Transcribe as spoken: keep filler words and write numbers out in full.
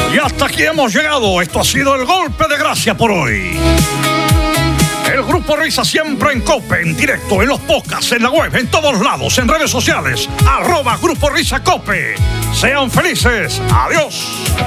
Y hasta aquí hemos llegado. Esto ha sido el golpe de gracia por hoy. El Grupo Risa siempre en Cope, en directo, en los podcasts, en la web, en todos lados, en redes sociales. Arroba Grupo Risa Cope. Sean felices. Adiós.